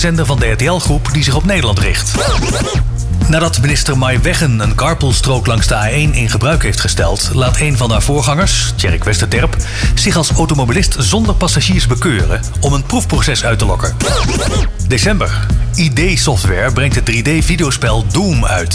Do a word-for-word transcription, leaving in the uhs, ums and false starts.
zender van de R T L-groep die zich op Nederland richt. Nadat minister Mai Weggen een carpoolstrook langs de A één in gebruik heeft gesteld, laat een van haar voorgangers, Tjerk Westerterp, zich als automobilist zonder passagiers bekeuren om een proefproces uit te lokken. December. I D Software brengt het drie D-videospel Doom uit.